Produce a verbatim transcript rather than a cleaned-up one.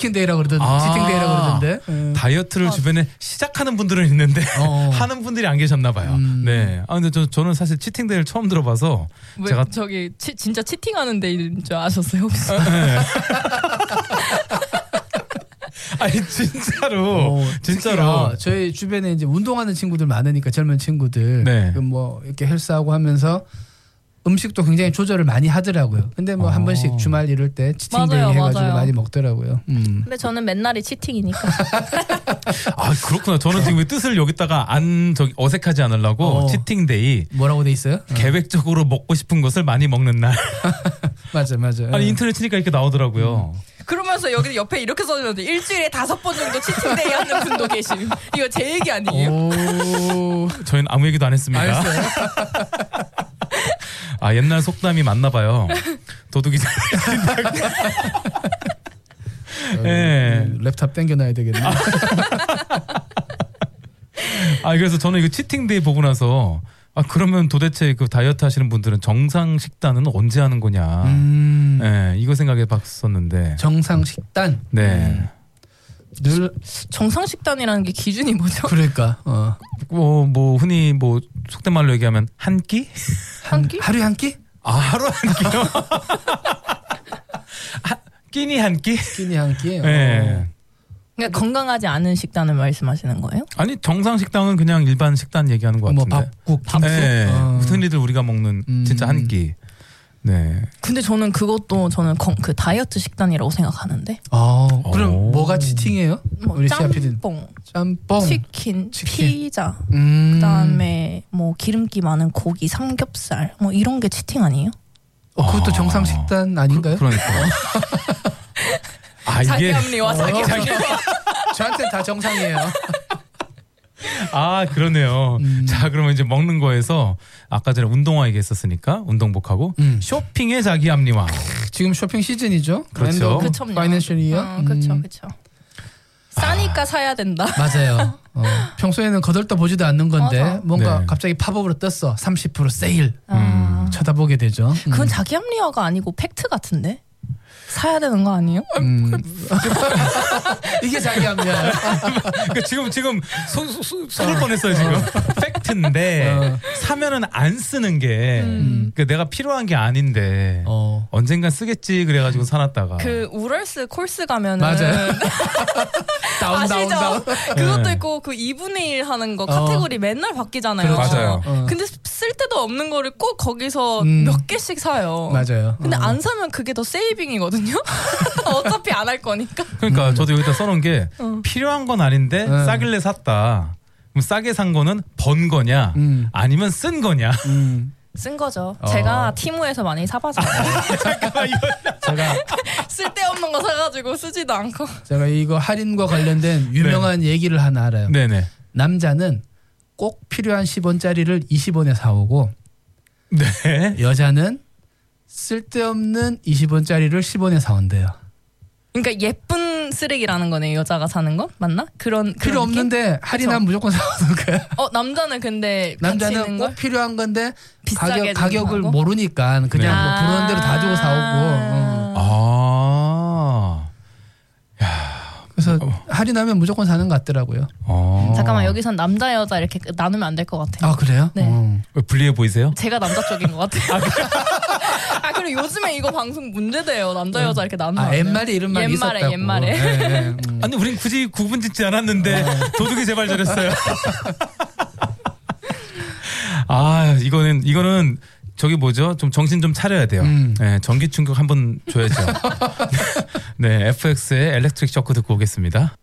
치킨데이라고 그러던데, 아, 치팅데이라고 그러던데. 음. 다이어트를 아. 주변에 시작하는 분들은 있는데 어. 하는 분들이 안 계셨나 봐요. 음. 네. 아 근데 저, 저는 사실 치팅데이를 처음 들어봐서 왜 제가 저기 치, 진짜 치팅하는 데인 줄 아셨어요 혹시? 아니 진짜로 어, 진짜로 특히나 저희 주변에 이제 운동하는 친구들 많으니까 젊은 친구들 네. 그 뭐 이렇게 헬스하고 하면서 음식도 굉장히 조절을 많이 하더라고요. 근데 뭐 한 어. 번씩 주말 이럴 때 치팅데이 맞아요, 해가지고 맞아요. 많이 먹더라고요. 음. 근데 저는 맨날이 치팅이니까. 아 그렇구나. 저는 지금 뜻을 여기다가 안 저기 어색하지 않으려고 어. 치팅데이 뭐라고 돼 있어요? 어. 계획적으로 먹고 싶은 것을 많이 먹는 날. 맞아, 맞아. 아니 인터넷 치니까 이렇게 나오더라고요. 그러면서 여기 옆에 이렇게 써주는데 일주일에 다섯 번 정도 치팅데이 하는 분도 계심. 이거 제 얘기 아니에요? 오. 저희는 아무 얘기도 안 했습니다. 알았어요. 아 옛날 속담이 맞나 봐요. 도둑이 예. 어, 랩탑 땡겨놔야 되겠네. 아 그래서 저는 이거 치팅데이 보고 나서 아 그러면 도대체 그 다이어트 하시는 분들은 정상 식단은 언제 하는 거냐. 음. 예, 이거 생각해 봤었는데. 정상 식단. 네. 늘 정상 식단이라는 게 기준이 뭐죠? 그러니까 어. 뭐, 뭐 흔히 뭐 속된 말로 얘기하면 한 끼? 한 끼? 하루에 한 끼? 아 하루 한 끼요? 하, 끼니 한 끼? 끼니 한 끼? 네. 어. 그러니까 건강하지 않은 식단을 말씀하시는 거예요? 아니 정상 식당은 그냥 일반 식단 얘기하는 것 뭐 같은데. 밥국, 김국. 네. 어. 흔히들 우리가 먹는 음. 진짜 한 끼. 네. 근데 저는 그것도 저는 건, 그 다이어트 식단이라고 생각하는데. 어, 그럼 오. 뭐가 치팅이에요? 뭐 우리 시아 피디는 짬뽕, 짬뽕, 치킨, 치킨. 피자, 음. 그다음에 뭐 기름기 많은 고기, 삼겹살, 뭐 이런 게 치팅 아니에요? 어, 그것도 아. 정상 식단 아닌가요? 그, 그러니까. 아 자기 이게 합리화, 자기 어. 합리화. 저한테 다 정상이에요. 아 그러네요. 음. 자 그러면 이제 먹는 거에서 아까 전에 운동화 얘기했었으니까 운동복하고 음. 쇼핑의 자기 합리화. 지금 쇼핑 시즌이죠. 그렇죠. 그쵸. 파이낸셜 이어. 어, 그렇죠, 그렇죠. 싸니까 사야 된다. 맞아요. 어, 평소에는 거들떠 보지도 않는 건데 맞아. 뭔가 네. 갑자기 팝업으로 떴어. 삼십 퍼센트 세일. 아, 쳐다보게 되죠. 음. 그건 자기 합리화가 아니고 팩트 같은데? 사야 되는 거 아니에요? 음. 이게 자기 합리화야. 그러니까 지금 지금 손 쏠 뻔했어요 지금. 팩트인데 어. 사면은 안 쓰는 게 음. 그 내가 필요한 게 아닌데 어. 언젠간 쓰겠지 그래가지고 사놨다가. 그 우럴스 콜스 가면은 맞아요. 다운 다운 아시죠? 다운. 그것도 네. 있고 그 이분의 일 하는 거 카테고리 맨날 바뀌잖아요. 그렇죠. 맞아요. 어. 근데 쓸 데도 없는 거를 꼭 거기서 음. 몇 개씩 사요. 맞아요. 근데 어. 안 사면 그게 더 세이빙이거든요. 어차피 안 할 거니까. 그러니까 음. 저도 여기다 써놓은 게 어. 필요한 건 아닌데 음. 싸길래 샀다. 그럼 싸게 산 거는 번 거냐 음. 아니면 쓴 거냐. 음. 쓴 거죠. 어. 제가 티무에서 많이 사봐서 잠깐만 이거. 제가 쓸데없는 거 사가지고 쓰지도 않고. 제가 이거 할인과 관련된 유명한 얘기를 하나 알아요. 네네. 남자는 꼭 필요한 십 원짜리를 이십 원에 사오고 네. 여자는 쓸데없는 이십 원짜리를 십 원에 사온대요. 그러니까 예쁜 쓰레기라는 거네 여자가 사는 건 맞나? 그런 필요 그런 느낌? 없는데 할인하면 무조건 사오는 거야. 어 남자는 근데 가치 남자는 있는 꼭 걸 필요한 건데 비싸게 가격, 가격을 주고? 모르니까 그냥 네. 뭐 부르는 대로 다 주고 사오고. 응. 아. 그래서 할인하면 무조건 사는 것 같더라고요. 어. 잠깐만 여기선 남자 여자 이렇게 나누면 안 될 것 같아요. 아 그래요? 네. 어. 왜 불리해 보이세요? 제가 남자 쪽인 것 같아요. 아 그리고 요즘에 이거 방송 문제돼요. 남자 여자 이렇게 나누면 아 안 돼요. 옛말에 이런 말이 옛말에, 있었다고. 옛말에. 네, 네. 음. 아니 우린 굳이 구분 짓지 않았는데 도둑이 제발 저랬어요. 아 이거는 이거는 저기 뭐죠? 좀 정신 좀 차려야 돼요. 음. 네, 전기 충격 한번 줘야죠. 네, 에프엑스의 엘렉트릭 쇼크 듣고 오겠습니다.